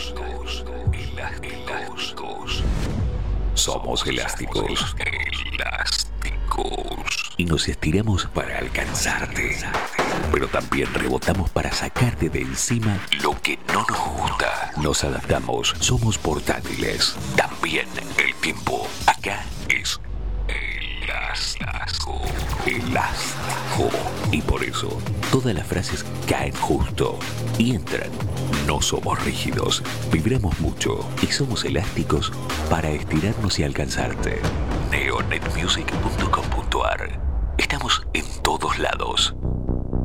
Elásticos. Somos elásticos. Y nos estiramos para alcanzarte. Pero también rebotamos para sacarte de encima lo que no nos gusta. Nos adaptamos. Somos portátiles. También el tiempo. Acá es elástico. Elástico. Y por eso, todas las frases caen justo y entran. No somos rígidos, vibramos mucho y somos elásticos para estirarnos y alcanzarte. Neonetmusic.com.ar. Estamos en todos lados.